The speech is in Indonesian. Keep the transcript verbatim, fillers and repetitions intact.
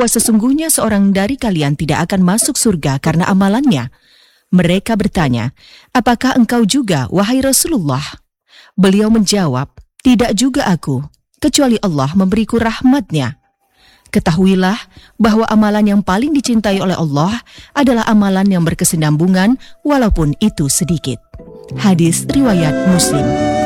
bahwa sesungguhnya seorang dari kalian tidak akan masuk surga karena amalannya. Mereka bertanya, apakah engkau juga, wahai Rasulullah? Beliau menjawab, tidak juga aku, kecuali Allah memberiku rahmat-Nya. Ketahuilah bahwa amalan yang paling dicintai oleh Allah adalah amalan yang berkesinambungan walaupun itu sedikit. Hadis riwayat Muslim.